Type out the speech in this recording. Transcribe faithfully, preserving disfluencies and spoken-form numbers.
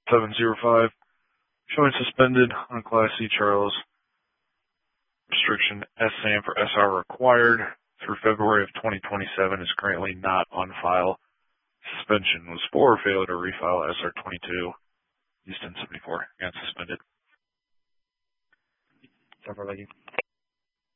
seven zero five, showing suspended on Class C Charles. Restriction S SAM for S R required through February of twenty twenty-seven is currently not on file. Suspension was for failure to refile S R twenty-two, Easton seventy-four, and suspended. Several,